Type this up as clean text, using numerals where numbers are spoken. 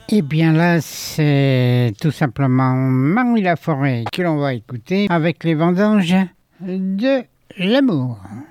Eh bien là, c'est tout simplement Marie Laforêt que l'on va écouter avec les vendanges de l'amour.